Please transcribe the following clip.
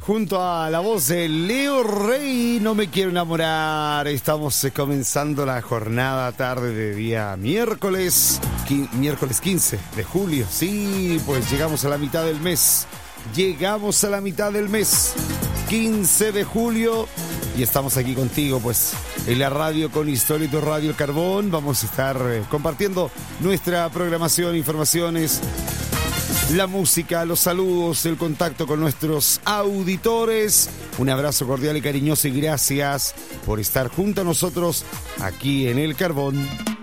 Junto a la voz de Leo Rey, No me quiero enamorar. Estamos comenzando la jornada tarde de día miércoles 15 de julio. Sí, pues llegamos a la mitad del mes. 15 de julio. Y estamos aquí contigo, pues, en la radio con Insólito Radio El Carbón. Vamos a estar compartiendo nuestra programación, informaciones, la música, los saludos, el contacto con nuestros auditores. Un abrazo cordial y cariñoso y gracias por estar junto a nosotros aquí en El Carbón.